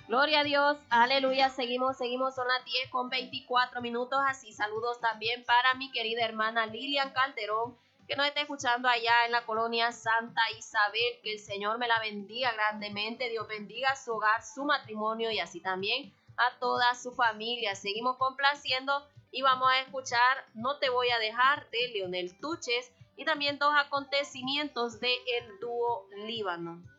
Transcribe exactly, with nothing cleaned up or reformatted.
Gloria a Dios, aleluya, seguimos, seguimos, son las diez con veinticuatro minutos, así saludos también para mi querida hermana Lilian Calderón, que nos está escuchando allá en la colonia Santa Isabel, que el Señor me la bendiga grandemente, Dios bendiga su hogar, su matrimonio y así también a toda su familia. Seguimos complaciendo y vamos a escuchar No te voy a dejar de Leonel Tuches y también dos acontecimientos de el dúo Líbano.